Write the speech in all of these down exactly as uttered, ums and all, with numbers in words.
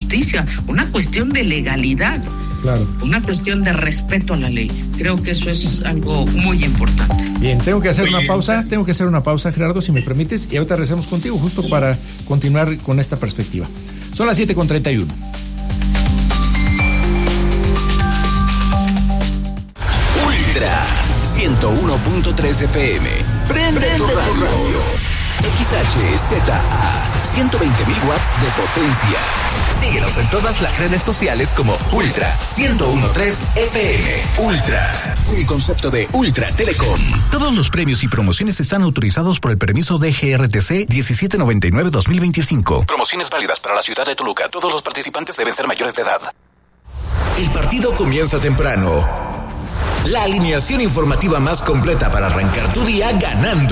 justicia, una cuestión de legalidad. Claro. Una cuestión de respeto a la ley. Creo que eso es algo muy importante. Bien, tengo que hacer Oye, una pausa, tengo que hacer una pausa, Gerardo, si me permites, y ahorita regresamos contigo justo para continuar con esta perspectiva. Son las siete con treinta y uno. Ultra ciento uno punto tres F M. Prende, Prende tu radio. X H Z A, ciento veinte mil watts de potencia. Síguenos en todas las redes sociales como Ultra ciento uno punto tres F M. Ultra, un concepto de Ultra Telecom. Todos los premios y promociones están autorizados por el permiso de G R T C diecisiete noventa y nueve dos mil veinticinco. Promociones válidas para la ciudad de Toluca. Todos los participantes deben ser mayores de edad. El partido comienza temprano. La alineación informativa más completa para arrancar tu día ganando.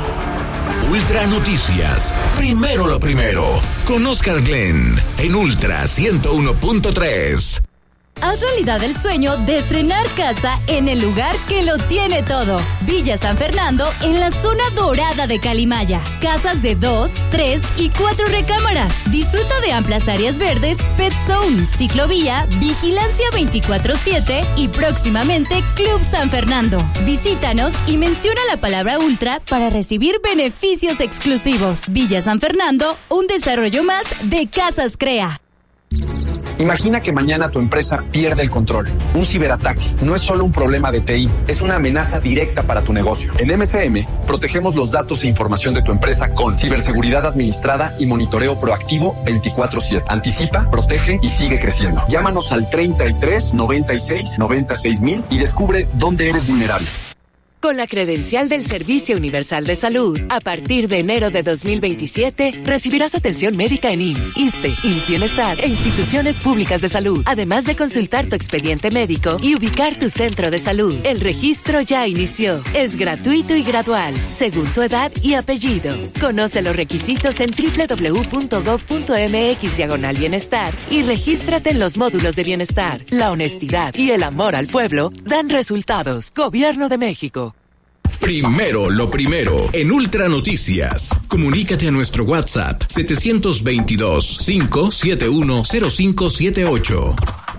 Ultra Noticias. Primero lo primero. Con Oscar Glenn en Ultra ciento uno punto tres. Haz realidad el sueño de estrenar casa en el lugar que lo tiene todo. Villa San Fernando, en la zona dorada de Calimaya. Casas de dos, tres y cuatro recámaras. Disfruta de amplias áreas verdes, pet zone, ciclovía, vigilancia veinticuatro siete y próximamente Club San Fernando. Visítanos y menciona la palabra Ultra para recibir beneficios exclusivos. Villa San Fernando, un desarrollo más de Casas Crea. Imagina que mañana tu empresa pierde el control. Un ciberataque no es solo un problema de T I, es una amenaza directa para tu negocio. En M C M, protegemos los datos e información de tu empresa con ciberseguridad administrada y monitoreo proactivo veinticuatro siete. Anticipa, protege y sigue creciendo. Llámanos al treinta y tres, noventa y seis, noventa y seis mil y descubre dónde eres vulnerable. Con la credencial del Servicio Universal de Salud, a partir de enero de dos mil veintisiete, recibirás atención médica en I M S S, ISSSTE, I M S S Bienestar e instituciones públicas de salud, además de consultar tu expediente médico y ubicar tu centro de salud. El registro ya inició. Es gratuito y gradual, según tu edad y apellido. Conoce los requisitos en doble u doble u doble u punto gob punto eme equis diagonal bienestar y regístrate en los módulos de bienestar. La honestidad y el amor al pueblo dan resultados. Gobierno de México. Primero lo primero en Ultra Noticias. Comunícate a nuestro WhatsApp setecientos veintidós, quinientos setenta y uno, cero cinco siete ocho.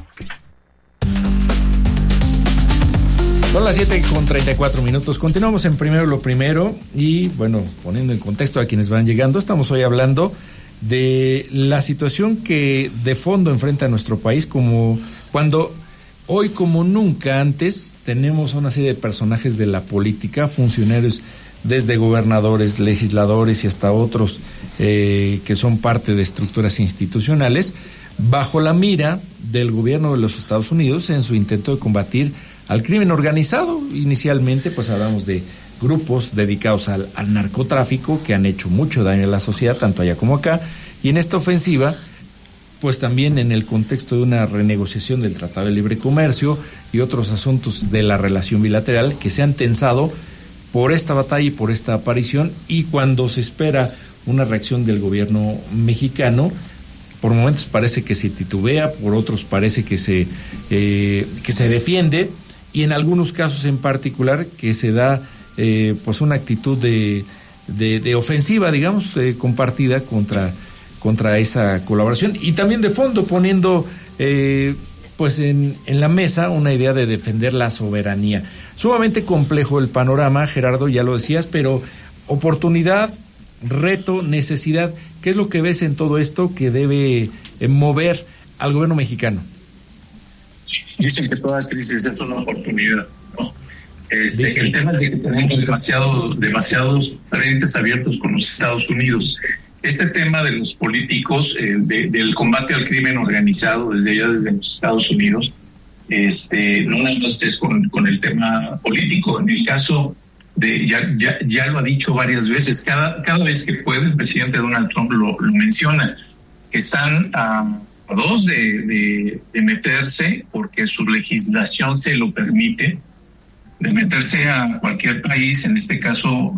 Son las siete con treinta y cuatro minutos. Continuamos en Primero lo Primero y, bueno, poniendo en contexto a quienes van llegando, estamos hoy hablando de la situación que de fondo enfrenta nuestro país, como cuando hoy como nunca antes tenemos una serie de personajes de la política, funcionarios desde gobernadores, legisladores y hasta otros eh, que son parte de estructuras institucionales, bajo la mira del gobierno de los Estados Unidos en su intento de combatir al crimen organizado. Inicialmente, pues hablamos de grupos dedicados al, al narcotráfico que han hecho mucho daño a la sociedad, tanto allá como acá, y en esta ofensiva pues también en el contexto de una renegociación del Tratado de Libre Comercio y otros asuntos de la relación bilateral que se han tensado por esta batalla y por esta aparición, y cuando se espera una reacción del gobierno mexicano, por momentos parece que se titubea, por otros parece que se eh, que se defiende, y en algunos casos en particular que se da eh, pues una actitud de, de, de ofensiva, digamos, eh, compartida contra contra esa colaboración, y también de fondo poniendo eh, pues en, en la mesa una idea de defender la soberanía. Sumamente complejo el panorama, Gerardo, ya lo decías, pero oportunidad, reto, necesidad, ¿qué es lo que ves en todo esto que debe eh, mover al gobierno mexicano? Dicen que toda crisis es una oportunidad, ¿no? Este, el tema es de que tenemos demasiado, demasiados frentes abiertos con los Estados Unidos. Este tema de los políticos, eh, de, del combate al crimen organizado desde allá, desde los Estados Unidos, este, no nada más es con, con el tema político. En el caso de, ya, ya, ya lo ha dicho varias veces, cada, cada vez que puede, el presidente Donald Trump lo, lo menciona, que están a, a dos de, de, de meterse, porque su legislación se lo permite, de meterse a cualquier país, en este caso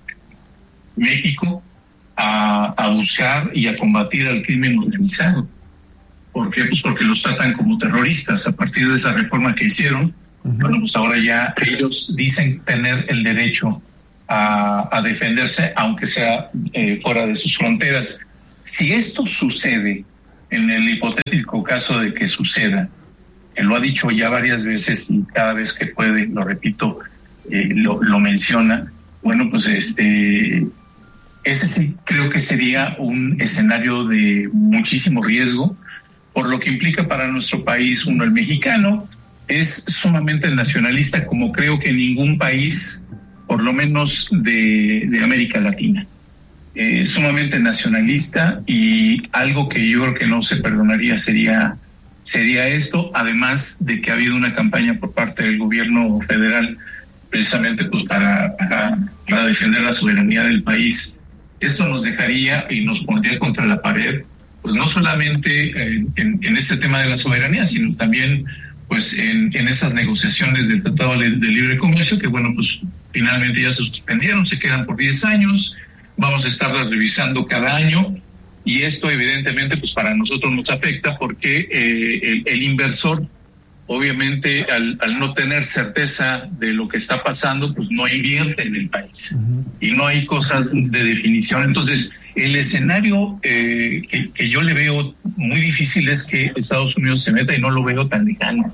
México, A, a buscar y a combatir al crimen organizado. ¿Por qué? Pues porque los tratan como terroristas. A partir de esa reforma que hicieron, uh-huh. bueno, pues ahora ya ellos dicen tener el derecho a, a defenderse, aunque sea eh, fuera de sus fronteras. Si esto sucede en el hipotético caso de que suceda, él lo ha dicho ya varias veces y cada vez que puede, lo repito, eh, lo, lo menciona, bueno, pues este, ese sí creo que sería un escenario de muchísimo riesgo, por lo que implica para nuestro país. Uno, el mexicano es sumamente nacionalista, como creo que ningún país, por lo menos de, de América Latina. Eh, sumamente nacionalista, y algo que yo creo que no se perdonaría sería sería esto, además de que ha habido una campaña por parte del gobierno federal precisamente pues para, para, para defender la soberanía del país. Esto nos dejaría y nos pondría contra la pared, pues no solamente en, en, en este tema de la soberanía, sino también pues en, en esas negociaciones del Tratado de, de Libre Comercio, que bueno, pues finalmente ya se suspendieron, se quedan por diez años, vamos a estarlas revisando cada año, y esto evidentemente pues para nosotros nos afecta porque eh, el, el inversor obviamente al, al no tener certeza de lo que está pasando pues no invierte en el país. Uh-huh. Y no hay cosas de definición. Entonces el escenario eh, que, que yo le veo muy difícil es que Estados Unidos se meta, y no lo veo tan lejano.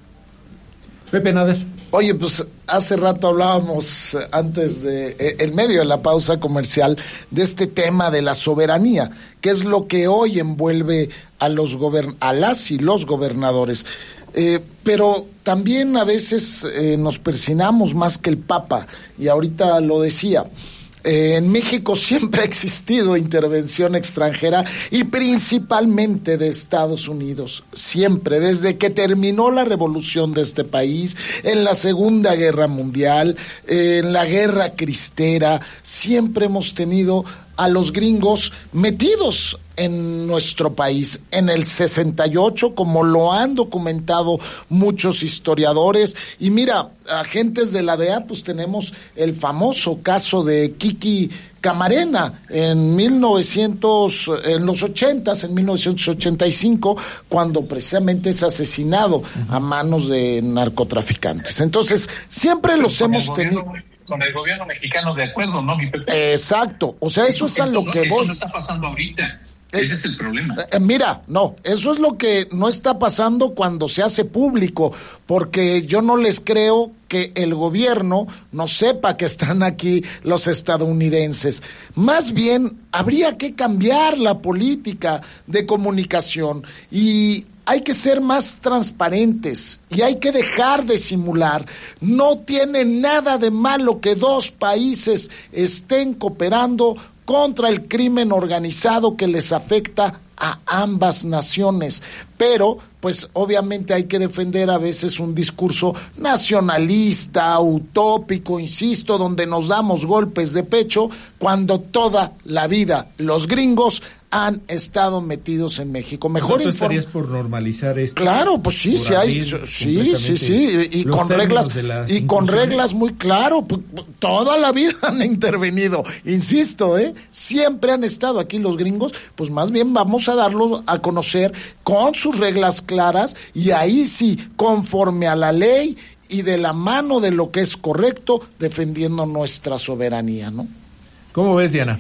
Pepe Nader. Oye, pues hace rato hablábamos antes de, eh, en medio de la pausa comercial, de este tema de la soberanía, que es lo que hoy envuelve a los gobern- a las y los gobernadores. Eh, pero también a veces eh, nos persinamos más que el Papa, y ahorita lo decía. Eh, en México siempre ha existido intervención extranjera, y principalmente de Estados Unidos, siempre, desde que terminó la revolución de este país, en la Segunda Guerra Mundial, eh, en la Guerra Cristera, siempre hemos tenido a los gringos metidos en nuestro país. En el sesenta y ocho, como lo han documentado muchos historiadores, y mira, agentes de la D E A, pues tenemos el famoso caso de Kiki Camarena en mil novecientos, en los ochentas, en mil novecientos ochenta y cinco, cuando precisamente es asesinado uh-huh. a manos de narcotraficantes. Entonces, siempre los con hemos tenido... Con el gobierno mexicano de acuerdo, ¿no, mi Pepe? Exacto, o sea, eso, eso es a lo no, que eso voy. no está pasando ahorita. Ese es el problema. Eh, mira, no, eso es lo que no está pasando cuando se hace público, porque yo no les creo que el gobierno no sepa que están aquí los estadounidenses. Más bien, habría que cambiar la política de comunicación, y hay que ser más transparentes, y hay que dejar de simular. No tiene nada de malo que dos países estén cooperando contra el crimen organizado que les afecta a ambas naciones, pero pues obviamente hay que defender a veces un discurso nacionalista, utópico, insisto, donde nos damos golpes de pecho cuando toda la vida los gringos han estado metidos en México. Mejor ¿Tú inform- estarías por normalizar esto? Claro, pues sí, sí hay, sí, sí, sí, y con reglas, y con reglas muy claro, pues, toda la vida han intervenido, insisto, eh, siempre han estado aquí los gringos, pues más bien vamos a darlos a conocer con sus reglas claras, y ahí sí, conforme a la ley y de la mano de lo que es correcto, defendiendo nuestra soberanía, ¿no? ¿Cómo ves, Diana?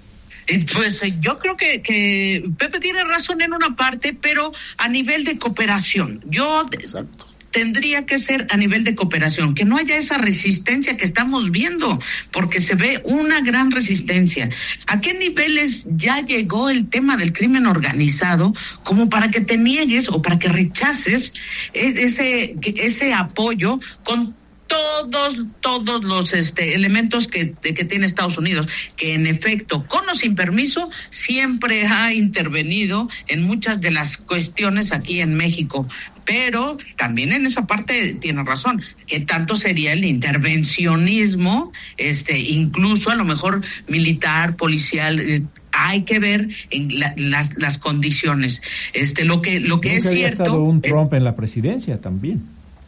Pues yo creo que, que Pepe tiene razón en una parte, pero a nivel de cooperación. Yo Exacto. tendría que ser a nivel de cooperación, que no haya esa resistencia que estamos viendo, porque se ve una gran resistencia. ¿A qué niveles ya llegó el tema del crimen organizado como para que te niegues o para que rechaces ese, ese apoyo con todos, todos los este elementos que, de, que tiene Estados Unidos, que en efecto, con o sin permiso, siempre ha intervenido en muchas de las cuestiones aquí en México? Pero también en esa parte tiene razón, que tanto sería el intervencionismo, este, incluso a lo mejor militar, policial, eh, hay que ver en la, las las condiciones. Este, lo que lo que Nunca es había cierto. Estado un Trump eh, en la presidencia también.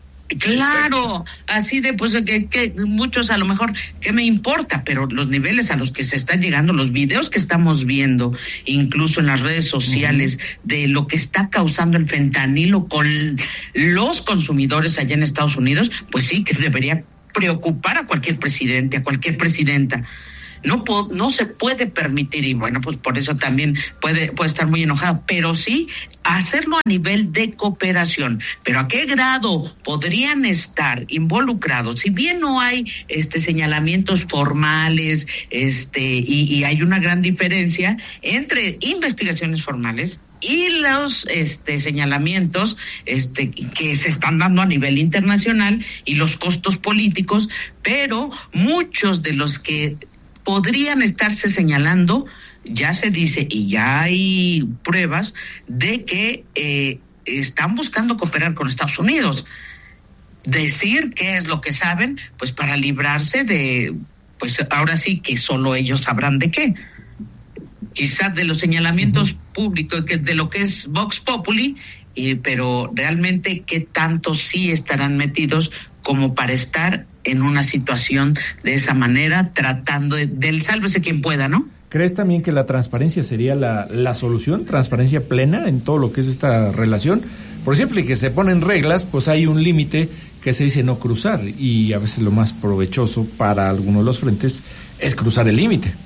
Claro, así de pues que, que muchos a lo mejor, ¿qué me importa? Pero los niveles a los que se están llegando, los videos que estamos viendo, incluso en las redes sociales, uh-huh. de lo que está causando el fentanilo con los consumidores allá en Estados Unidos, pues sí que debería preocupar a cualquier presidente, a cualquier presidenta. No, po- no se puede permitir, y bueno, pues por eso también puede, puede estar muy enojado, pero sí hacerlo a nivel de cooperación. Pero ¿a qué grado podrían estar involucrados? Si bien no hay este señalamientos formales, este, y, y hay una gran diferencia entre investigaciones formales y los este señalamientos este que se están dando a nivel internacional y los costos políticos, pero muchos de los que podrían estarse señalando, ya se dice y ya hay pruebas de que eh, están buscando cooperar con Estados Unidos. Decir qué es lo que saben, pues para librarse de, pues ahora sí que solo ellos sabrán de qué. Quizás de los señalamientos públicos, que de lo que es Vox Populi, eh, pero realmente qué tanto sí estarán metidos como para estar en una situación de esa manera, tratando de, del sálvese quien pueda, ¿no? ¿Crees también que la transparencia sería la, la solución, transparencia plena en todo lo que es esta relación? Por siempre que se ponen reglas, pues hay un límite que se dice no cruzar, y a veces lo más provechoso para algunos de los frentes es cruzar el límite.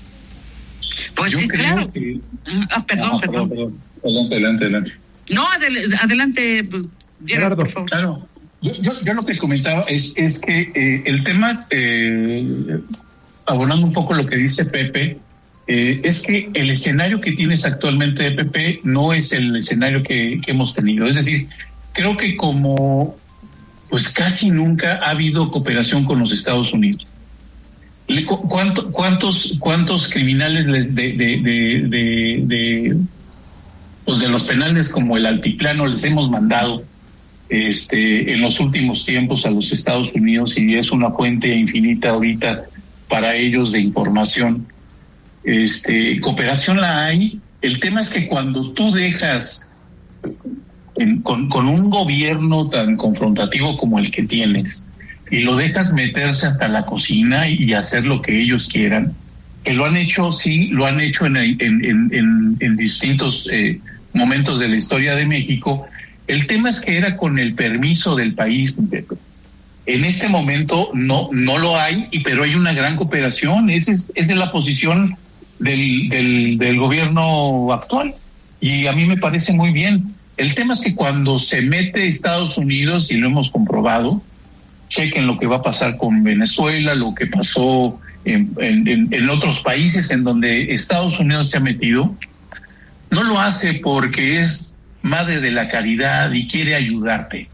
Pues Yo sí, creo claro. Que... Ah, perdón, no, perdón. perdón. Adelante, adelante, adelante. No, adel- adelante, Gerardo, Gerardo, por favor. Claro. Yo, yo, yo lo que comentaba es, es que eh, el tema, eh, abonando un poco lo que dice Pepe, eh, es que el escenario que tienes actualmente de Pepe no es el escenario que, que hemos tenido. Es decir, creo que como pues casi nunca ha habido cooperación con los Estados Unidos. ¿Cuánto, cuántos, ¿Cuántos criminales de, de, de, de, de, pues de los penales como el Altiplano les hemos mandado este, en los últimos tiempos a los Estados Unidos, y es una fuente infinita ahorita para ellos de información? Este, cooperación la hay. El tema es que cuando tú dejas en, con, con un gobierno tan confrontativo como el que tienes, y lo dejas meterse hasta la cocina y hacer lo que ellos quieran, que lo han hecho, sí, lo han hecho en, en, en, en, en distintos eh, momentos de la historia de México. El tema es que era con el permiso del país. En este momento no no lo hay, y pero hay una gran cooperación. Esa es, esa es la posición del, del, del gobierno actual, y a mí me parece muy bien. El tema es que cuando se mete Estados Unidos, y lo hemos comprobado, chequen lo que va a pasar con Venezuela, lo que pasó en, en, en otros países en donde Estados Unidos se ha metido. No lo hace porque es madre de la caridad y quiere ayudarte.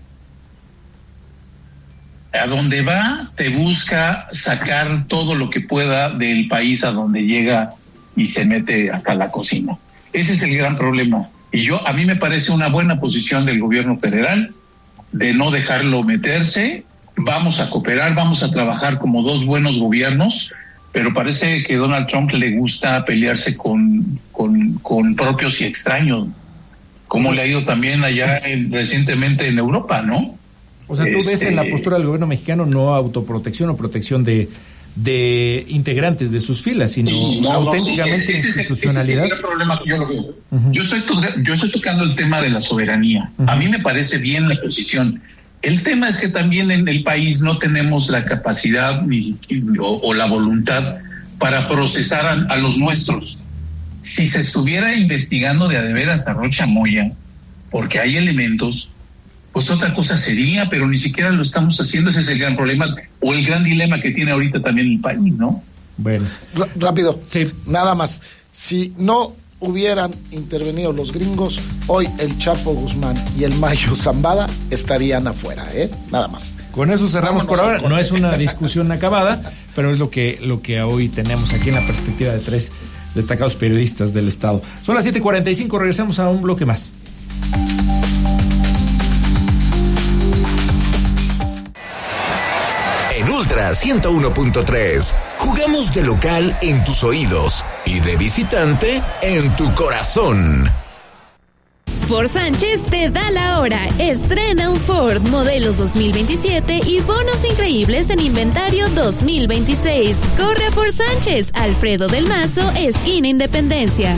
A donde va, te busca sacar todo lo que pueda del país a donde llega, y se mete hasta la cocina. Ese es el gran problema. Y yo, a mí me parece una buena posición del gobierno federal de no dejarlo meterse. Vamos a cooperar, vamos a trabajar como dos buenos gobiernos, pero parece que Donald Trump le gusta pelearse con, con, con propios y extraños, como le ha ido también allá en, recientemente en Europa, ¿no? O sea, tú este... ves en la postura del gobierno mexicano no autoprotección o protección de, de integrantes de sus filas, sino sí, no, auténticamente no, sí, ese, institucionalidad. Ese es el problema que yo lo veo. Uh-huh. Yo estoy yo estoy tocando el tema de la soberanía. Uh-huh. A mí me parece bien la posición. El tema es que también en el país no tenemos la capacidad ni, o, o la voluntad para procesar a, a los nuestros. Si se estuviera investigando de a de veras a Rocha Moya, porque hay elementos, pues otra cosa sería, pero ni siquiera lo estamos haciendo. Ese es el gran problema, o el gran dilema que tiene ahorita también el país, ¿no? Bueno. R- rápido, sí. Nada más. Si no hubieran intervenido los gringos, hoy el Chapo Guzmán y el Mayo Zambada estarían afuera, ¿eh? Nada más. Con eso cerramos. Vámonos por ahora. No es una discusión acabada, pero es lo que, lo que hoy tenemos aquí en la perspectiva de tres destacados periodistas del Estado. Son las siete cuarenta y cinco, regresamos a un bloque más. En Ultra ciento uno punto tres, jugamos de local en tus oídos y de visitante en tu corazón. Ford Sánchez te da la hora. Estrena un Ford modelos dos mil veintisiete y bonos increíbles en inventario dos mil veintiséis. Corre a Ford Sánchez, Alfredo del Mazo, esquina Independencia.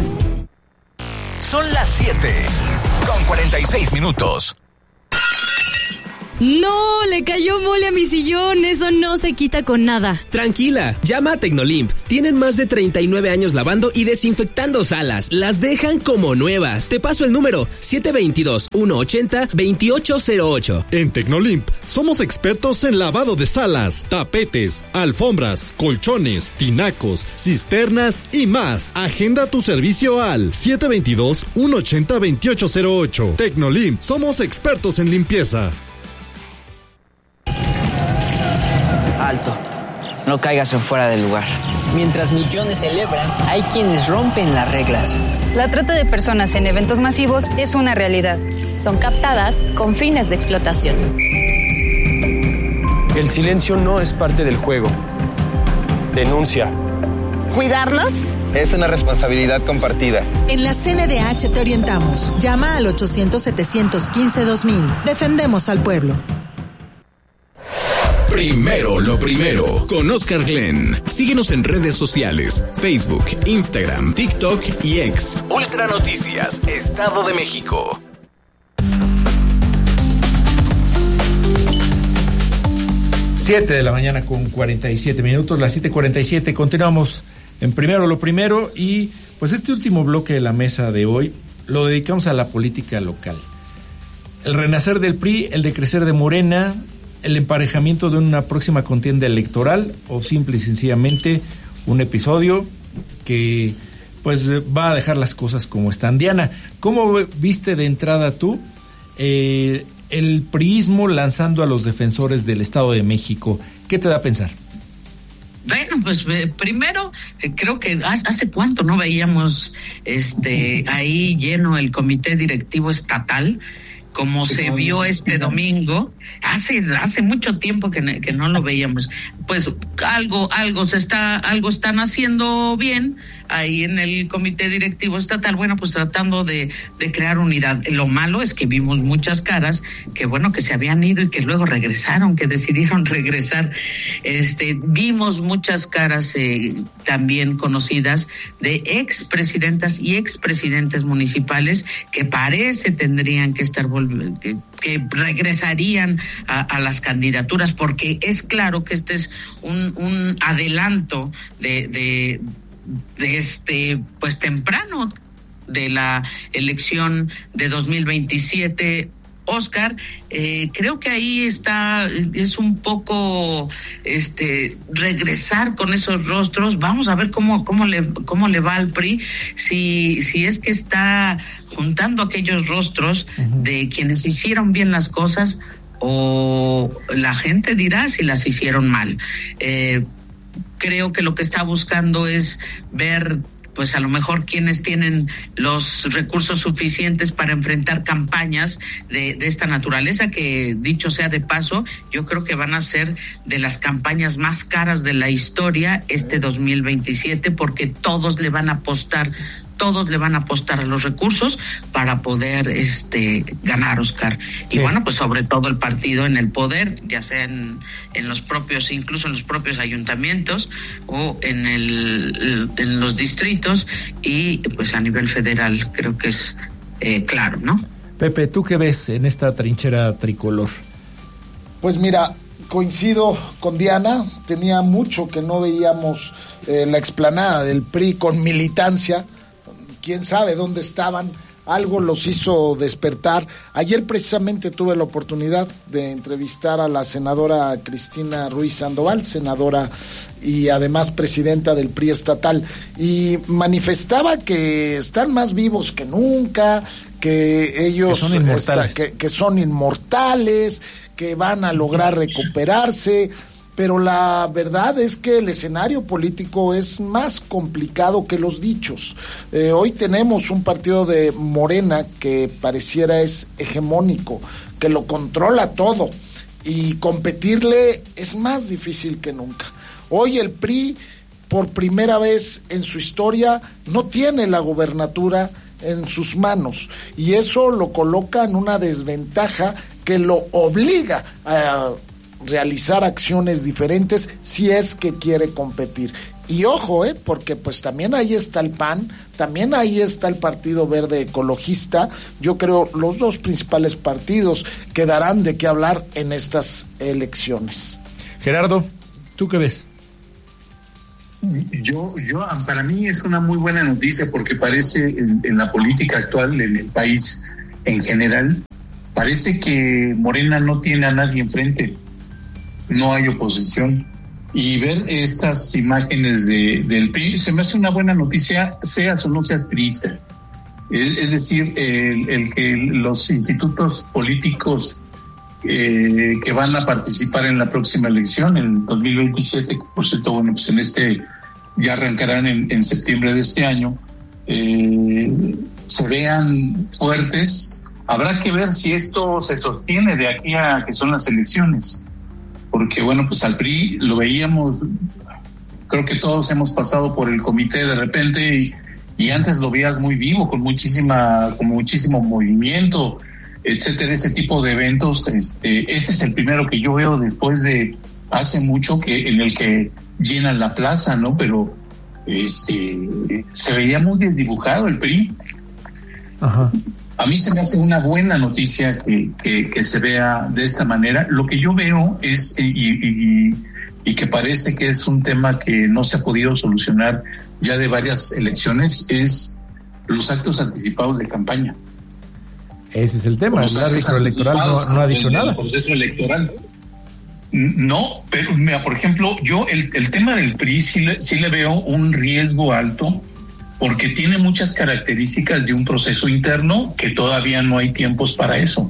Son las siete con cuarenta y seis minutos. No, le cayó mole a mi sillón, eso no se quita con nada. Tranquila, llama a Tecnolimp. Tienen más de treinta y nueve años lavando y desinfectando salas. Las dejan como nuevas. Te paso el número siete dos dos, uno ocho cero, dos ocho cero ocho. En Tecnolimp somos expertos en lavado de salas, tapetes, alfombras, colchones, tinacos, cisternas y más. Agenda tu servicio al siete dos dos, uno ocho cero, dos ocho cero ocho. Tecnolimp, somos expertos en limpieza. Alto, no caigas en fuera del lugar. Mientras millones celebran, hay quienes rompen las reglas. La trata de personas en eventos masivos es una realidad. Son captadas con fines de explotación. El silencio no es parte del juego. Denuncia. ¿Cuidarlos? Es una responsabilidad compartida. En la C N D H te orientamos. Llama al ochocientos, setecientos quince, dos mil. Defendemos al pueblo. Primero lo primero, con Oscar Glenn. Síguenos en redes sociales, Facebook, Instagram, TikTok y X. Ultra Noticias, Estado de México. siete de la mañana con cuarenta y siete minutos, las siete cuarenta y siete. Continuamos en Primero lo Primero y pues este último bloque de la mesa de hoy lo dedicamos a la política local. El renacer del P R I, el decrecer de Morena, el emparejamiento de una próxima contienda electoral o simple y sencillamente un episodio que pues va a dejar las cosas como están. Diana, ¿cómo viste de entrada tú eh, el priismo lanzando a los defensores del Estado de México? ¿Qué te da a pensar? Bueno, pues eh, primero eh, creo que hace, hace cuánto no veíamos este ahí lleno el comité directivo estatal como se vio este domingo. Hace hace mucho tiempo que, que no lo veíamos. Pues algo algo se está algo están haciendo bien ahí en el comité directivo estatal, bueno, pues tratando de, de crear unidad. Lo malo es que vimos muchas caras que bueno, que se habían ido y que luego regresaron, que decidieron regresar. Este, vimos muchas caras eh, también conocidas de expresidentas y expresidentes municipales que parece tendrían que estar volviendo, que, que regresarían a, a las candidaturas, porque es claro que este es un, un adelanto de, de de este pues temprano de la elección de dos mil veintisiete. Oscar, eh, creo que ahí está, es un poco este regresar con esos rostros. Vamos a ver cómo cómo le cómo le va al P R I, si si es que está juntando aquellos rostros uh-huh. de quienes hicieron bien las cosas, o la gente dirá si las hicieron mal. Eh, Creo que lo que está buscando es ver, pues a lo mejor quienes tienen los recursos suficientes para enfrentar campañas de, de esta naturaleza, que dicho sea de paso, yo creo que van a ser de las campañas más caras de la historia este dos mil veintisiete, porque todos le van a apostar todos le van a apostar a los recursos para poder este ganar, Oscar. Sí. Y bueno, pues sobre todo el partido en el poder, ya sea en, en los propios, incluso en los propios ayuntamientos o en el en los distritos, y pues a nivel federal creo que es eh, claro, ¿no? Pepe, ¿tú qué ves en esta trinchera tricolor? Pues mira, coincido con Diana, tenía mucho que no veíamos eh, la explanada del P R I con militancia. Quién sabe dónde estaban, algo los hizo despertar. Ayer precisamente tuve la oportunidad de entrevistar a la senadora Cristina Ruiz Sandoval, senadora y además presidenta del P R I estatal, y manifestaba que están más vivos que nunca, que ellos que son inmortales, está, que, que son inmortales, que van a lograr recuperarse. Pero la verdad es que el escenario político es más complicado que los dichos. Eh, hoy tenemos un partido de Morena que pareciera es hegemónico, que lo controla todo, y competirle es más difícil que nunca. Hoy el P R I, por primera vez en su historia, no tiene la gobernatura en sus manos, y eso lo coloca en una desventaja que lo obliga a realizar acciones diferentes si es que quiere competir. Y ojo, eh, porque pues también ahí está el P A N, también ahí está el Partido Verde Ecologista. Yo creo los dos principales partidos que darán de qué hablar en estas elecciones. Gerardo, ¿tú qué ves? Yo, yo, para mí es una muy buena noticia porque parece en, en la política actual, en el país en general, parece que Morena no tiene a nadie enfrente, no hay oposición. Y ver estas imágenes de, del P R I se me hace una buena noticia, seas o no seas priista. Es, es decir, el, el que los institutos políticos eh, que van a participar en la próxima elección, en dos mil veintisiete, por cierto, bueno, pues en este ya arrancarán en, en septiembre de este año, eh, se vean fuertes. Habrá que ver si esto se sostiene de aquí a que son las elecciones. Porque bueno, pues al P R I lo veíamos, creo que todos hemos pasado por el comité de repente y, y antes lo veías muy vivo, con muchísima, con muchísimo movimiento, etcétera, ese tipo de eventos. Este, ese es el primero que yo veo después de hace mucho que en el que llenan la plaza, ¿no? Pero este se veía muy desdibujado el P R I. Ajá. A mí se me hace una buena noticia que, que, que se vea de esta manera. Lo que yo veo es, y, y, y que parece que es un tema que no se ha podido solucionar ya de varias elecciones, es los actos anticipados de campaña. Ese es el tema. El árbitro electoral no, no ha dicho del, nada. El proceso electoral. No, pero mira, por ejemplo, yo el, el tema del P R I sí le, sí le veo un riesgo alto, porque tiene muchas características de un proceso interno que todavía no hay tiempos para eso.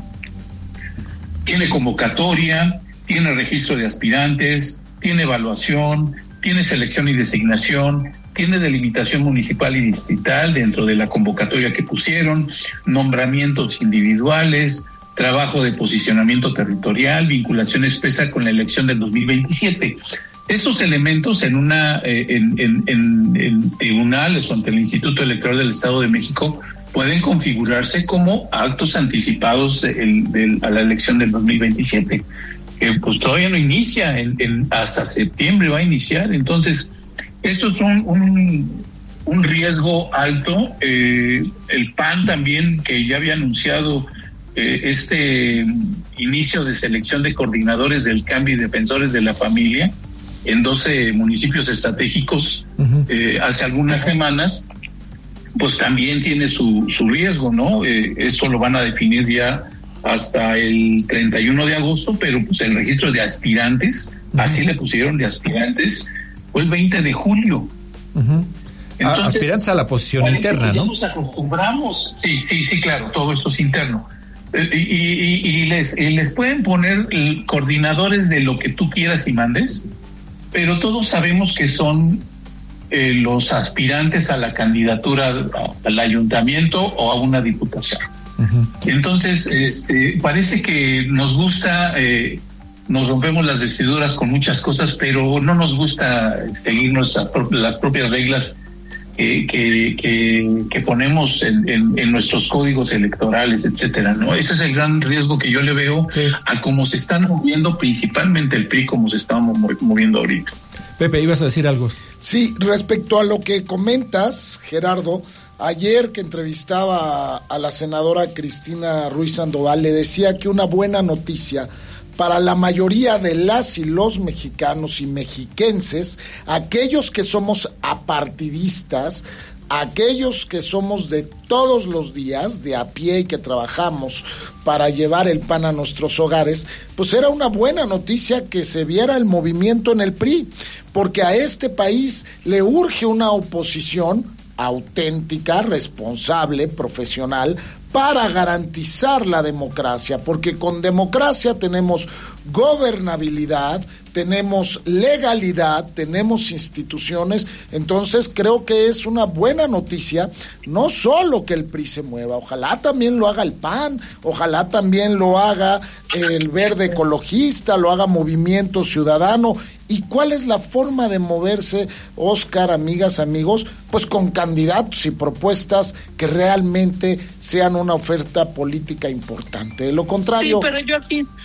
Tiene convocatoria, tiene registro de aspirantes, tiene evaluación, tiene selección y designación, tiene delimitación municipal y distrital dentro de la convocatoria que pusieron, nombramientos individuales, trabajo de posicionamiento territorial, vinculación expresa con la elección del dos mil veintisiete. Estos elementos en una eh, en, en, en, en tribunales o ante el Instituto Electoral del Estado de México pueden configurarse como actos anticipados de, de, a la elección del dos mil veintisiete, que pues todavía no inicia, en, en, hasta septiembre va a iniciar. Entonces, esto es un, un, un riesgo alto. Eh, el P A N también, que ya había anunciado eh, este inicio de selección de coordinadores del cambio y defensores de la familia en doce municipios estratégicos uh-huh. eh, hace algunas semanas, pues también tiene su, su riesgo, ¿no? Eh, esto lo van a definir ya hasta el treinta y uno de agosto, pero pues el registro de aspirantes, uh-huh. así le pusieron de aspirantes, fue el veinte de julio. Uh-huh. Entonces, aspirantes a la posición interna, ya ¿no? Nos acostumbramos, sí, sí, sí, claro, todo esto es interno. Eh, y, y, y, les, y les pueden poner coordinadores de lo que tú quieras y mandes, pero todos sabemos que son eh, los aspirantes a la candidatura al ayuntamiento o a una diputación. Uh-huh. Entonces, este, parece que nos gusta, eh, nos rompemos las vestiduras con muchas cosas, pero no nos gusta seguir nuestras las propias reglas que, que, que, que ponemos en, en, en nuestros códigos electorales, etcétera, ¿no? Ese es el gran riesgo que yo le veo sí. a cómo se están moviendo, principalmente el P R I, como se están moviendo ahorita. Pepe, ibas a decir algo. Sí, respecto a lo que comentas, Gerardo, ayer que entrevistaba a la senadora Cristina Ruiz Sandoval, le decía que una buena noticia para la mayoría de las y los mexicanos y mexiquenses, aquellos que somos apartidistas, aquellos que somos de todos los días, de a pie y que trabajamos para llevar el pan a nuestros hogares, pues era una buena noticia que se viera el movimiento en el P R I, porque a este país le urge una oposición auténtica, responsable, profesional, para garantizar la democracia, porque con democracia tenemos gobernabilidad, tenemos legalidad, tenemos instituciones. Entonces creo que es una buena noticia, no solo que el P R I se mueva, ojalá también lo haga el P A N, ojalá también lo haga el Verde Ecologista, lo haga Movimiento Ciudadano. ¿Y cuál es la forma de moverse, Oscar, amigas, amigos? Pues con candidatos y propuestas que realmente sean una oferta política importante. De lo contrario... Sí, pero yo aquí...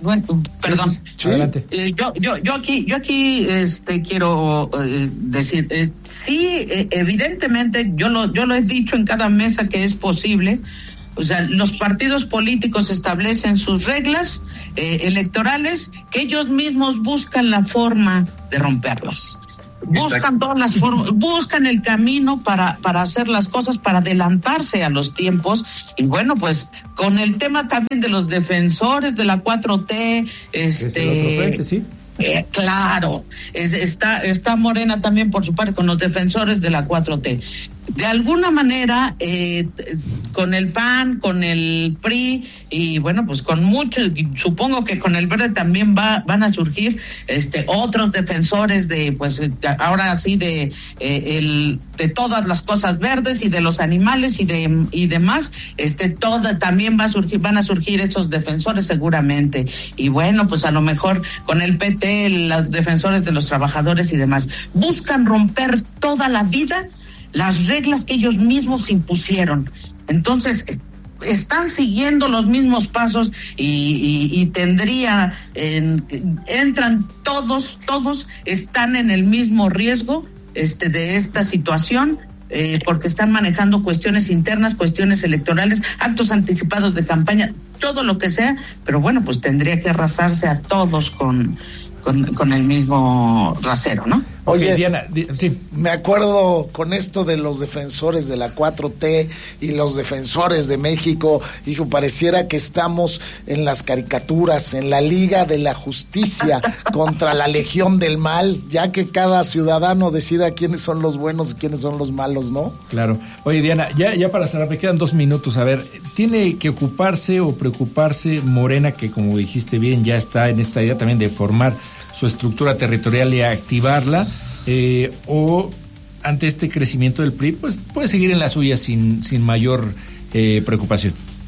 bueno, perdón. Sí, adelante. Eh, yo, yo, yo aquí, yo aquí, este, quiero eh, decir, eh, sí, eh, evidentemente, yo lo, yo lo he dicho en cada mesa que es posible. O sea, los partidos políticos establecen sus reglas eh, electorales que ellos mismos buscan la forma de romperlas. Buscan Exacto. todas las formas, buscan el camino para, para hacer las cosas, para adelantarse a los tiempos. Y bueno, pues con el tema también de los defensores de la cuatro T, este... frente, ¿sí? Eh, claro, es, está, está Morena también por su parte con los defensores de la cuatro T. De alguna manera, eh, con el P A N, con el P R I y bueno, pues con muchos, supongo que con el Verde también va, van a surgir este otros defensores de, pues ahora sí de eh, el de todas las cosas verdes y de los animales y de y demás, este toda también va a surgir, van a surgir esos defensores seguramente. Y bueno, pues a lo mejor con el P T, los defensores de los trabajadores y demás, buscan romper toda la vida las reglas que ellos mismos impusieron. Entonces, están siguiendo los mismos pasos y, y, y tendría, en, entran todos, todos están en el mismo riesgo este de esta situación, eh, porque están manejando cuestiones internas, cuestiones electorales, actos anticipados de campaña, todo lo que sea, pero bueno, pues tendría que arrasarse a todos con... Con, con el mismo rasero, ¿no? Oye, okay, Diana, di, sí. Me acuerdo con esto de los defensores de la cuatro T y los defensores de México, hijo, pareciera que estamos en las caricaturas, en la Liga de la Justicia contra la Legión del Mal, ya que cada ciudadano decida quiénes son los buenos y quiénes son los malos, ¿no? Claro. Oye, Diana, ya, ya para cerrar, me quedan dos minutos. A ver, ¿tiene que ocuparse o preocuparse Morena, que como dijiste bien, ya está en esta idea también de formar su estructura territorial y activarla, eh, o ante este crecimiento del P R I, pues puede seguir en la suya sin, sin mayor eh, preocupación?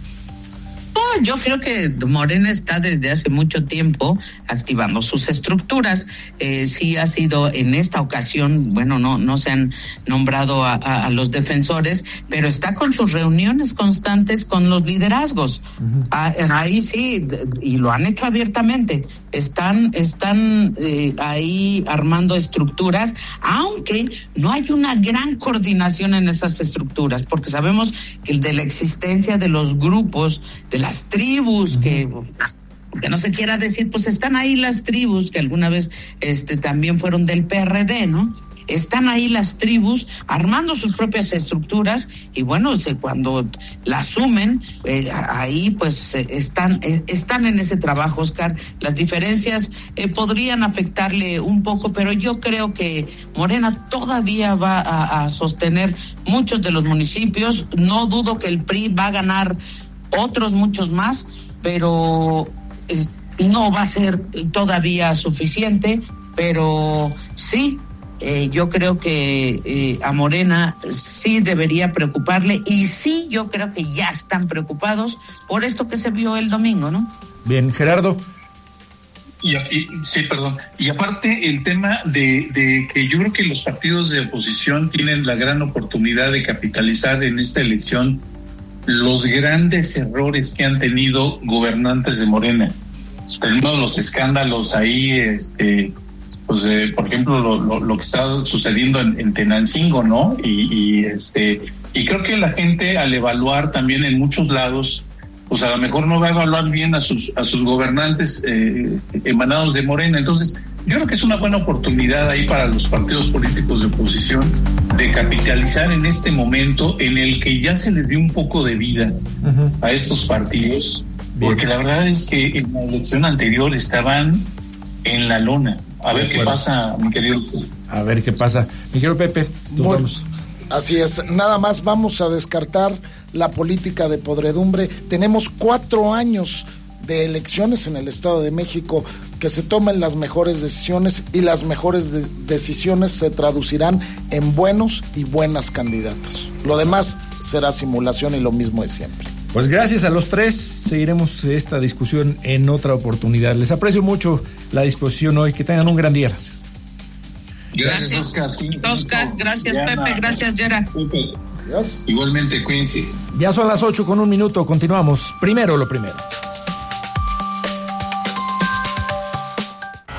Oh, yo creo que Morena está desde hace mucho tiempo activando sus estructuras. Eh, sí ha sido en esta ocasión, bueno, no no se han nombrado a, a, a los defensores, pero está con sus reuniones constantes con los liderazgos. Uh-huh. Ah, ahí sí, y lo han hecho abiertamente. Están están eh, ahí armando estructuras, aunque no hay una gran coordinación en esas estructuras, porque sabemos que de la existencia de los grupos, de las tribus, que, que no se quiera decir, pues están ahí las tribus, que alguna vez este también fueron del P R D, ¿no? Están ahí las tribus armando sus propias estructuras y bueno, se, cuando la asumen, eh, ahí pues eh, están eh, están en ese trabajo, Oscar. Las diferencias eh, podrían afectarle un poco, pero yo creo que Morena todavía va a, a sostener muchos de los municipios. No dudo que el P R I va a ganar otros muchos más, pero eh, no va a ser todavía suficiente, pero sí, eh, yo creo que eh, a Morena sí debería preocuparle, y sí, yo creo que ya están preocupados por esto que se vio el domingo, ¿no? Bien, Gerardo. Y, y, sí, perdón. Y aparte el tema de, de que yo creo que los partidos de oposición tienen la gran oportunidad de capitalizar en esta elección los grandes errores que han tenido gobernantes de Morena. Tenemos los escándalos ahí, este, pues eh, por ejemplo lo, lo, lo que está sucediendo en, en Tenancingo, ¿no? Y, y este y creo que la gente al evaluar también en muchos lados, pues a lo mejor no va a evaluar bien a sus a sus gobernantes eh, emanados de Morena. Entonces yo creo que es una buena oportunidad ahí para los partidos políticos de oposición de capitalizar en este momento en el que ya se les dio un poco de vida uh-huh. a estos partidos. Bien. Porque la verdad es que en la elección anterior estaban en la lona. A ver qué pasa, mi querido. A ver qué pasa. Mi querido Pepe, nos vamos. Así es, nada más vamos a descartar la política de podredumbre. Tenemos cuatro años de elecciones en el Estado de México, que se tomen las mejores decisiones y las mejores de- decisiones se traducirán en buenos y buenas candidatas. Lo demás será simulación y lo mismo de siempre. Pues gracias a los tres, seguiremos esta discusión en otra oportunidad. Les aprecio mucho la disposición hoy, que tengan un gran día. Gracias. Gracias, Gracias, Oscar. Oscar, gracias, Diana. Pepe, gracias, Yera. Pepe. Igualmente, cuídense. Ya son las ocho con un minuto, continuamos. Primero lo primero.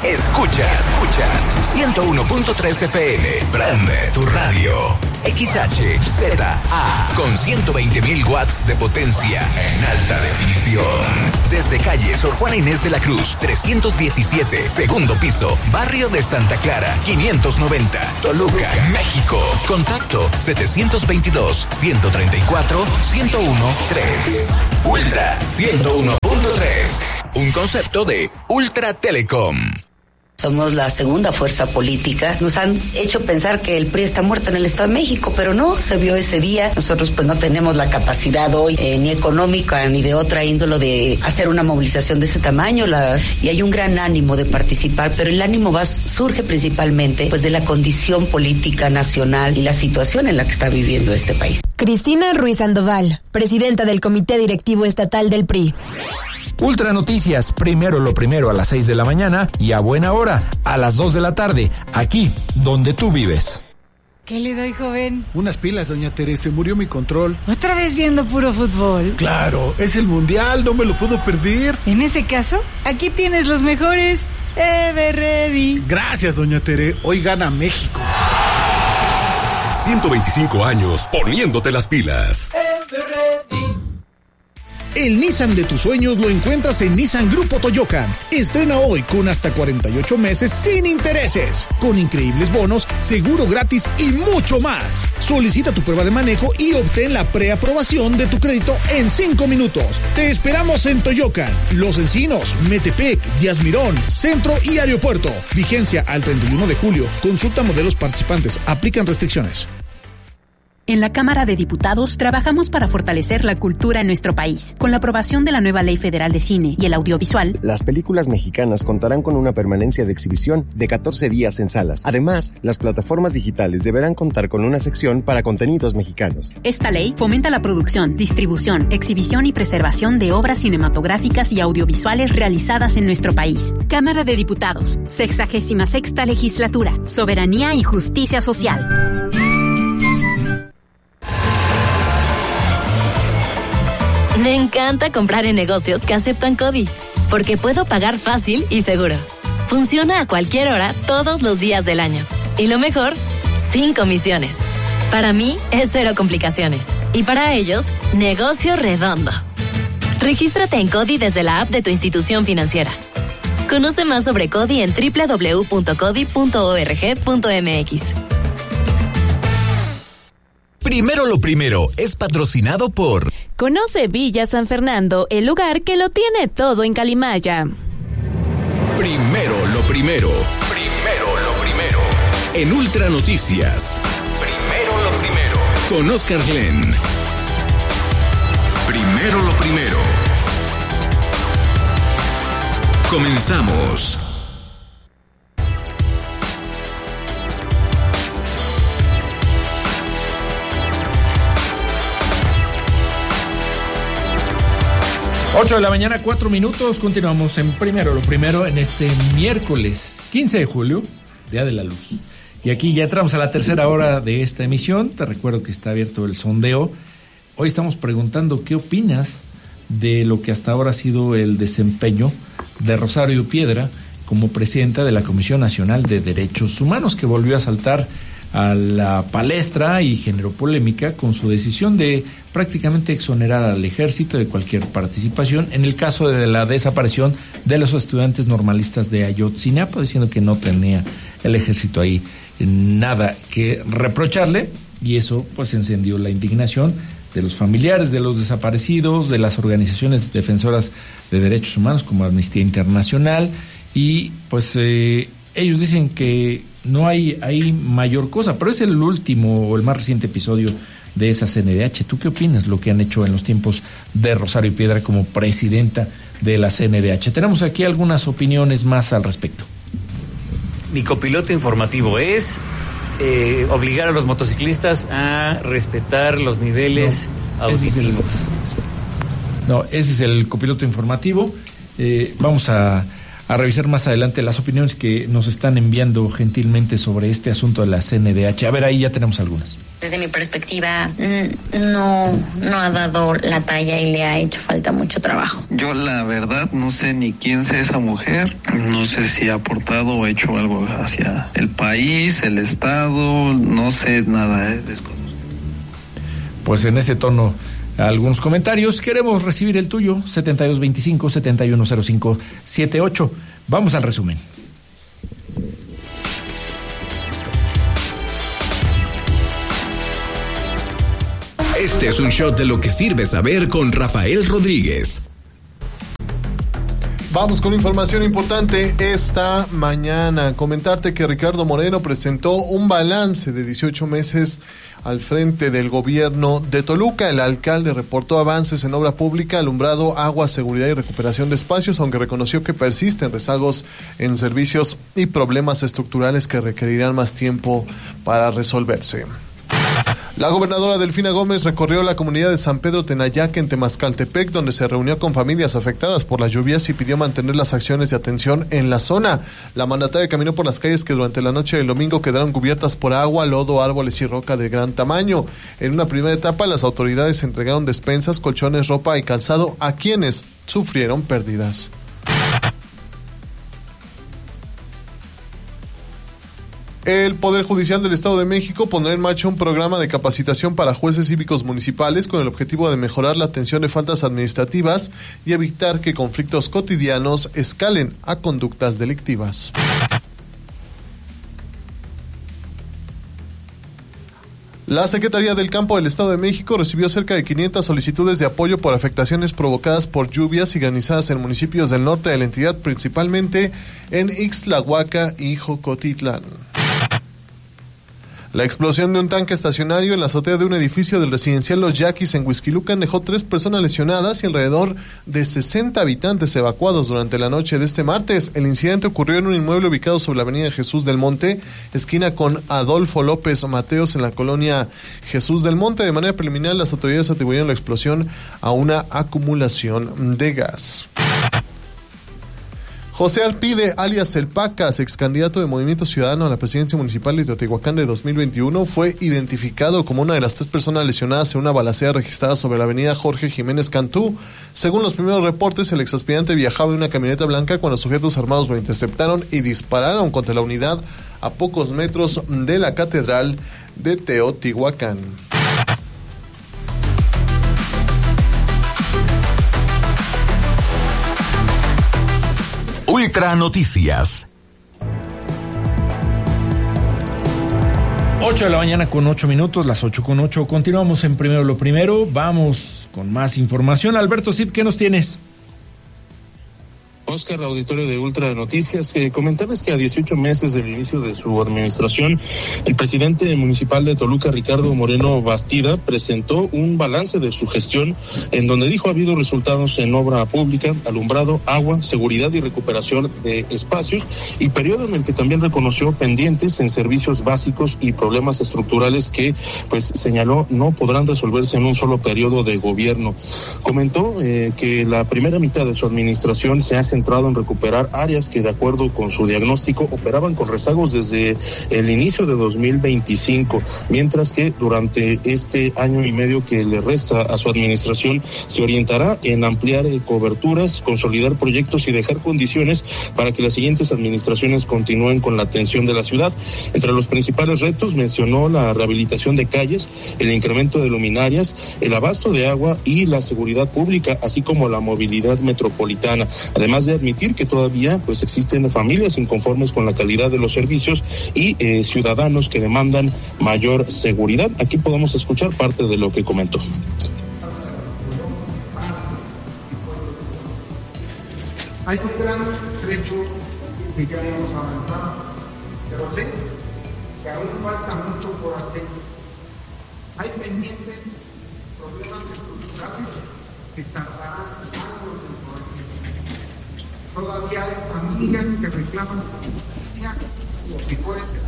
Escuchas, escuchas ciento uno punto tres F M. Prende tu radio. X H Z A con ciento veinte mil watts de potencia en alta definición. Desde calle Sor Juana Inés de la Cruz, trescientos diecisiete, segundo piso, barrio de Santa Clara, quinientos noventa, Toluca, México. Contacto setecientos veintidós, ciento treinta y cuatro, ciento uno, tres. Ultra ciento uno punto tres. Un concepto de Ultra Telecom. Somos la segunda fuerza política. Nos han hecho pensar que el P R I está muerto en el Estado de México, pero no, se vio ese día. Nosotros pues no tenemos la capacidad hoy, eh, ni económica, ni de otra índole de hacer una movilización de ese tamaño. La, y hay un gran ánimo de participar, pero el ánimo va, surge principalmente pues de la condición política nacional y la situación en la que está viviendo este país. Cristina Ruiz Sandoval, presidenta del Comité Directivo Estatal del P R I. Ultra Noticias, primero lo primero a las seis de la mañana y a buena hora, a las dos de la tarde, aquí donde tú vives. ¿Qué le doy, joven? Unas pilas, doña Teresa, murió mi control. ¿Otra vez viendo puro fútbol? Claro, es el mundial, no me lo puedo perder. En ese caso, aquí tienes los mejores. Ever Ready. Gracias, doña Tere, hoy gana México. ciento veinticinco años poniéndote las pilas. Ever Ready. El Nissan de tus sueños lo encuentras en Nissan Grupo Toyocan. Estrena hoy con hasta cuarenta y ocho meses sin intereses, con increíbles bonos, seguro gratis y mucho más. Solicita tu prueba de manejo y obtén la preaprobación de tu crédito en cinco minutos. Te esperamos en Toyocan, Los Encinos, Metepec, Díaz Mirón, Centro y Aeropuerto. Vigencia al treinta y uno de julio. Consulta modelos participantes. Aplican restricciones. En la Cámara de Diputados trabajamos para fortalecer la cultura en nuestro país. Con la aprobación de la nueva Ley Federal de Cine y el Audiovisual, las películas mexicanas contarán con una permanencia de exhibición de catorce días en salas. Además, las plataformas digitales deberán contar con una sección para contenidos mexicanos. Esta ley fomenta la producción, distribución, exhibición y preservación de obras cinematográficas y audiovisuales realizadas en nuestro país. Cámara de Diputados, sexagésima sexta legislatura, soberanía y justicia social. Me encanta comprar en negocios que aceptan CODI, porque puedo pagar fácil y seguro. Funciona a cualquier hora, todos los días del año. Y lo mejor, sin comisiones. Para mí, es cero complicaciones. Y para ellos, negocio redondo. Regístrate en CODI desde la app de tu institución financiera. Conoce más sobre CODI en doble u doble u doble u punto codi punto org punto m x. Primero lo primero es patrocinado por... Conoce Villa San Fernando, el lugar que lo tiene todo en Calimaya. Primero lo primero. Primero lo primero. En Ultra Noticias. Primero lo primero. Con Oscar Glenn. Primero lo primero. Comenzamos. ocho de la mañana, cuatro minutos. Continuamos en Primero lo Primero en este miércoles quince de julio, Día de la Luz. Y aquí ya entramos a la tercera hora de esta emisión. Te recuerdo que está abierto el sondeo. Hoy estamos preguntando qué opinas de lo que hasta ahora ha sido el desempeño de Rosario Piedra como presidenta de la Comisión Nacional de Derechos Humanos, que volvió a saltar a la palestra y generó polémica con su decisión de prácticamente exonerar al ejército de cualquier participación en el caso de la desaparición de los estudiantes normalistas de Ayotzinapa, diciendo que no tenía el ejército ahí nada que reprocharle, y eso pues encendió la indignación de los familiares de los desaparecidos, de las organizaciones defensoras de derechos humanos como Amnistía Internacional, y pues eh, ellos dicen que no hay, hay mayor cosa, pero es el último o el más reciente episodio de esa C N D H. ¿Tú qué opinas lo que han hecho en los tiempos de Rosario Piedra como presidenta de la C N D H? Tenemos aquí algunas opiniones más al respecto. Mi copiloto informativo es eh, obligar a los motociclistas a respetar los niveles no, auditivos. Ese es el, no, ese es el copiloto informativo. Eh, vamos a, a revisar más adelante las opiniones que nos están enviando gentilmente sobre este asunto de la C N D H. A ver, ahí ya tenemos algunas. Desde mi perspectiva, no, no ha dado la talla y le ha hecho falta mucho trabajo. Yo la verdad no sé ni quién sea esa mujer, no sé si ha aportado o hecho algo hacia el país, el Estado, no sé nada, eh, desconozco. Pues en ese tono, algunos comentarios. Queremos recibir el tuyo, setenta y dos veinticinco, setenta y uno cero cinco setenta y ocho. Vamos al resumen. Este es un shot de lo que sirve saber con Rafael Rodríguez. Vamos con información importante esta mañana. Comentarte que Ricardo Moreno presentó un balance de dieciocho meses al frente del gobierno de Toluca. El alcalde reportó avances en obra pública, alumbrado, agua, seguridad y recuperación de espacios, aunque reconoció que persisten rezagos en servicios y problemas estructurales que requerirán más tiempo para resolverse. La gobernadora Delfina Gómez recorrió la comunidad de San Pedro Tenayac en Temascaltepec, donde se reunió con familias afectadas por las lluvias y pidió mantener las acciones de atención en la zona. La mandataria caminó por las calles que durante la noche del domingo quedaron cubiertas por agua, lodo, árboles y roca de gran tamaño. En una primera etapa, las autoridades entregaron despensas, colchones, ropa y calzado a quienes sufrieron pérdidas. El Poder Judicial del Estado de México pondrá en marcha un programa de capacitación para jueces cívicos municipales con el objetivo de mejorar la atención de faltas administrativas y evitar que conflictos cotidianos escalen a conductas delictivas. La Secretaría del Campo del Estado de México recibió cerca de quinientas solicitudes de apoyo por afectaciones provocadas por lluvias y granizadas en municipios del norte de la entidad, principalmente en Ixtlahuaca y Jocotitlán. La explosión de un tanque estacionario en la azotea de un edificio del residencial Los Yaquis en Huixquilucan dejó tres personas lesionadas y alrededor de sesenta habitantes evacuados durante la noche de este martes. El incidente ocurrió en un inmueble ubicado sobre la avenida Jesús del Monte, esquina con Adolfo López Mateos, en la colonia Jesús del Monte. De manera preliminar, las autoridades atribuyeron la explosión a una acumulación de gas. José Arpide, alias El Pacas, ex candidato de Movimiento Ciudadano a la presidencia municipal de Teotihuacán de dos mil veintiuno, fue identificado como una de las tres personas lesionadas en una balacera registrada sobre la avenida Jorge Jiménez Cantú. Según los primeros reportes, el exaspirante viajaba en una camioneta blanca cuando sujetos armados lo interceptaron y dispararon contra la unidad a pocos metros de la catedral de Teotihuacán. Ultra Noticias. ocho de la mañana con ocho minutos, las ocho con ocho. Continuamos en Primero lo Primero. Vamos con más información. Alberto Zip, ¿qué nos tienes? Oscar, auditorio de Ultra Noticias, eh, comentarles que a dieciocho meses del inicio de su administración, el presidente municipal de Toluca, Ricardo Moreno Bastida, presentó un balance de su gestión en donde dijo ha habido resultados en obra pública, alumbrado, agua, seguridad y recuperación de espacios, y periodo en el que también reconoció pendientes en servicios básicos y problemas estructurales que, pues, señaló no podrán resolverse en un solo periodo de gobierno. Comentó eh, que la primera mitad de su administración se hace centrado en recuperar áreas que, de acuerdo con su diagnóstico, operaban con rezagos desde el inicio de dos mil veinticinco, mientras que durante este año y medio que le resta a su administración se orientará en ampliar eh, coberturas, consolidar proyectos y dejar condiciones para que las siguientes administraciones continúen con la atención de la ciudad. Entre los principales retos mencionó la rehabilitación de calles, el incremento de luminarias, el abasto de agua y la seguridad pública, así como la movilidad metropolitana, además de admitir que todavía pues existen familias inconformes con la calidad de los servicios y eh, ciudadanos que demandan mayor seguridad. Aquí podemos escuchar parte de lo que comentó. Hay un gran trecho que ya hemos avanzado, pero sé que aún falta mucho por hacer. Hay pendientes problemas estructurales que tardarán años en corregir. Todavía hay familias que reclaman justicia y por este.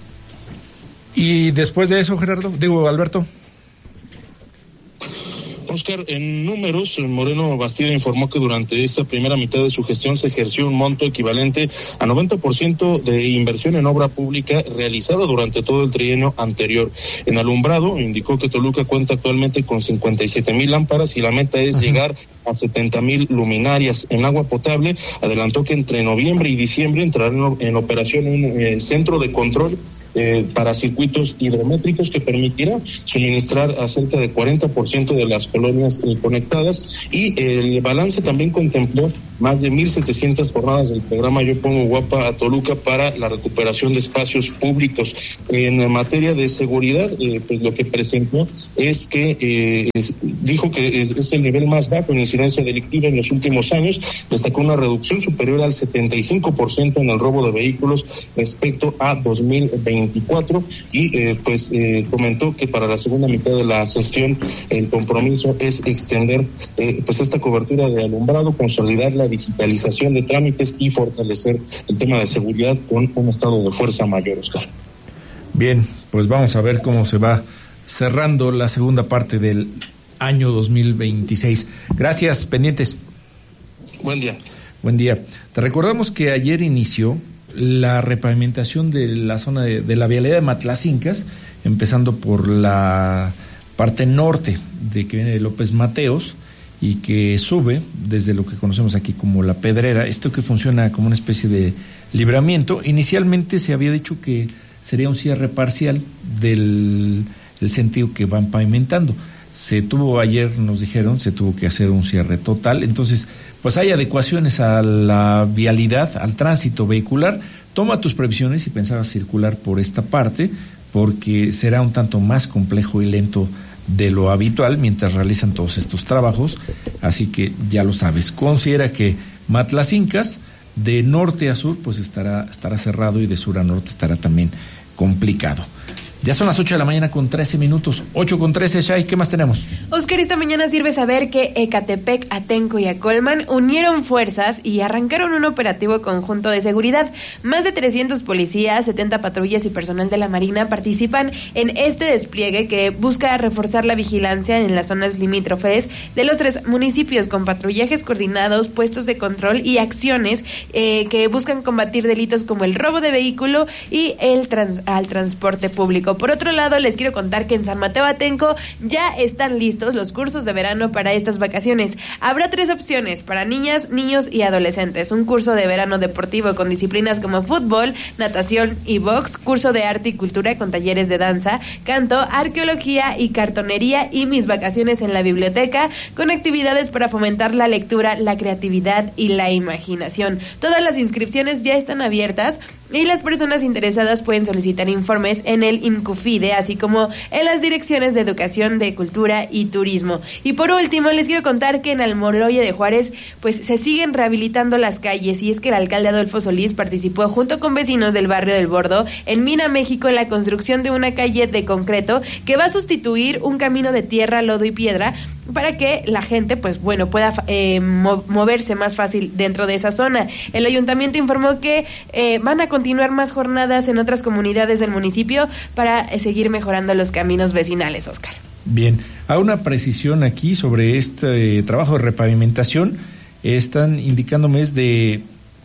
Y después de eso, Gerardo, digo, Alberto. Oscar, en números, Moreno Bastida informó que durante esta primera mitad de su gestión se ejerció un monto equivalente a noventa por ciento de inversión en obra pública realizada durante todo el trienio anterior. En alumbrado, indicó que Toluca cuenta actualmente con cincuenta y siete mil lámparas y la meta es Ajá. llegar a setenta mil luminarias. En agua potable, adelantó que entre noviembre y diciembre entrará en, en operación un eh, centro de control Eh, para circuitos hidrométricos que permitirá suministrar a cerca de cuarenta por ciento de las colonias eh, conectadas, y el balance también contempló más de mil setecientas jornadas del programa Yo Pongo Guapa a Toluca para la recuperación de espacios públicos. En materia de seguridad, eh, pues lo que presentó es que eh, es, dijo que es, es el nivel más bajo en incidencia delictiva en los últimos años. Destacó una reducción superior al setenta y cinco por ciento en el robo de vehículos respecto a dos mil veinticuatro, y eh, pues eh, comentó que para la segunda mitad de la sesión el compromiso es extender eh, pues esta cobertura de alumbrado, consolidar la digitalización de trámites y fortalecer el tema de seguridad con un estado de fuerza mayor, Oscar. Bien, pues vamos a ver cómo se va cerrando la segunda parte del año dos mil veintiséis. Gracias, pendientes. Buen día. Buen día. Te recordamos que ayer inició la repavimentación de la zona de, de la vialidad de Matlacincas, empezando por la parte norte de que viene de López Mateos y que sube desde lo que conocemos aquí como La Pedrera, esto que funciona como una especie de libramiento. Inicialmente se había dicho que sería un cierre parcial del el sentido que van pavimentando. Se tuvo, ayer nos dijeron, se tuvo que hacer un cierre total. Entonces, pues hay adecuaciones a la vialidad, al tránsito vehicular. Toma tus previsiones si pensabas circular por esta parte, porque será un tanto más complejo y lento de lo habitual mientras realizan todos estos trabajos. Así que ya lo sabes, considera que Matlacincas de norte a sur pues estará, estará cerrado, y de sur a norte estará también complicado. Ya son las ocho de la mañana con trece minutos, ocho con trece, Shai, ¿qué más tenemos? Oscar, esta mañana sirve saber que Ecatepec, Atenco y Acolman unieron fuerzas y arrancaron un operativo conjunto de seguridad. Más de trescientos policías, setenta patrullas y personal de la Marina participan en este despliegue que busca reforzar la vigilancia en las zonas limítrofes de los tres municipios, con patrullajes coordinados, puestos de control y acciones eh, que buscan combatir delitos como el robo de vehículo y el trans, al transporte público. Por otro lado, les quiero contar que en San Mateo Atenco ya están listos los cursos de verano para estas vacaciones. Habrá tres opciones para niñas, niños y adolescentes. Un curso de verano deportivo con disciplinas como fútbol, natación y box, curso de arte y cultura con talleres de danza, canto, arqueología y cartonería, y mis vacaciones en la biblioteca con actividades para fomentar la lectura, la creatividad y la imaginación. Todas las inscripciones ya están abiertas y las personas interesadas pueden solicitar informes en el IMCUFIDE, así como en las direcciones de Educación, de Cultura y Turismo. Y por último, les quiero contar que en Almoloya de Juárez, pues se siguen rehabilitando las calles, y es que el alcalde Adolfo Solís participó junto con vecinos del barrio del Bordo en Mina, México, en la construcción de una calle de concreto que va a sustituir un camino de tierra, lodo y piedra, para que la gente, pues bueno, pueda eh, mo- moverse más fácil dentro de esa zona. El ayuntamiento informó que eh, van a continuar más jornadas en otras comunidades del municipio para eh, seguir mejorando los caminos vecinales, Oscar. Bien, a una precisión aquí sobre este eh, trabajo de repavimentación, están indicándome es de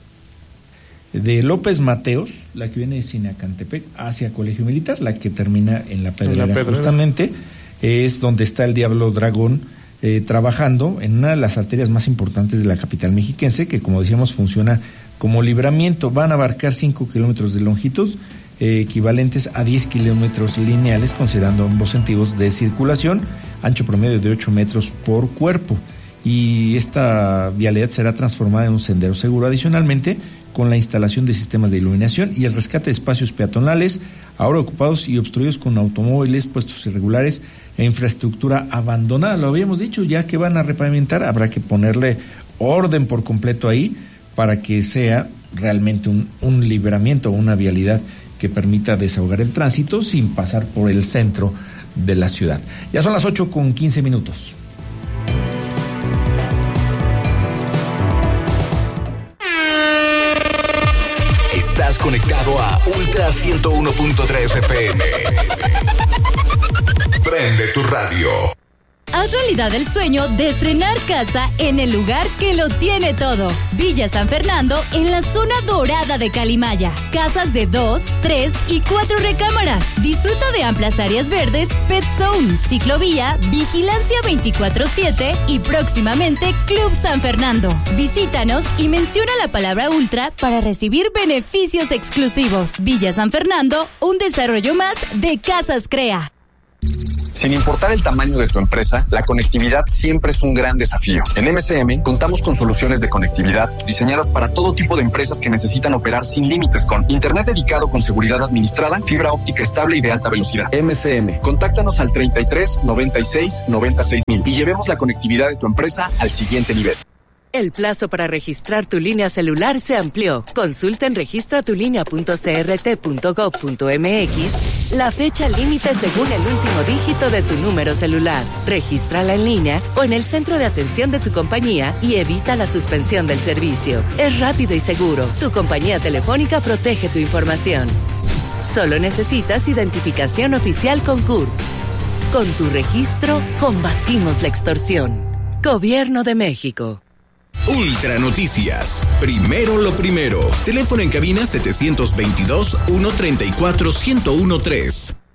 de López Mateos, la que viene de Sinacantepec hacia Colegio Militar, la que termina en La Pedrera, en la Pedrera. Justamente es donde está el Diablo Dragón eh, trabajando en una de las arterias más importantes de la capital mexiquense, que como decíamos funciona como libramiento. Van a abarcar cinco kilómetros de longitud, eh, equivalentes a diez kilómetros lineales, considerando ambos sentidos de circulación, ancho promedio de ocho metros por cuerpo, y esta vialidad será transformada en un sendero seguro. Adicionalmente, con la instalación de sistemas de iluminación y el rescate de espacios peatonales ahora ocupados y obstruidos con automóviles, puestos irregulares e infraestructura abandonada. Lo habíamos dicho, ya que van a repavimentar, habrá que ponerle orden por completo ahí para que sea realmente un, un libramiento, una vialidad que permita desahogar el tránsito sin pasar por el centro de la ciudad. Ya son las ocho con quince minutos. Estás conectado a Ultra ciento uno punto tres F M. Prende tu radio. Haz realidad el sueño de estrenar casa en el lugar que lo tiene todo. Villa San Fernando, en la zona dorada de Calimaya. Casas de dos, tres y cuatro recámaras. Disfruta de amplias áreas verdes, Pet Zone, ciclovía, vigilancia veinticuatro siete y próximamente Club San Fernando. Visítanos y menciona la palabra Ultra para recibir beneficios exclusivos. Villa San Fernando, un desarrollo más de Casas Crea. Sin importar el tamaño de tu empresa, la conectividad siempre es un gran desafío. En M C M contamos con soluciones de conectividad diseñadas para todo tipo de empresas que necesitan operar sin límites con internet dedicado con seguridad administrada, fibra óptica estable y de alta velocidad. M C M, contáctanos al treinta y tres, noventa y seis, noventa y seis mil y llevemos la conectividad de tu empresa al siguiente nivel. El plazo para registrar tu línea celular se amplió. Consulta en registratulinea punto c r t punto gov punto m x la fecha límite según el último dígito de tu número celular. Regístrala en línea o en el centro de atención de tu compañía y evita la suspensión del servicio. Es rápido y seguro. Tu compañía telefónica protege tu información. Solo necesitas identificación oficial con C U R P. Con tu registro, combatimos la extorsión. Gobierno de México. Ultra Noticias. Primero lo primero. Teléfono en cabina setecientos veintidós, ciento treinta y cuatro, ciento trece.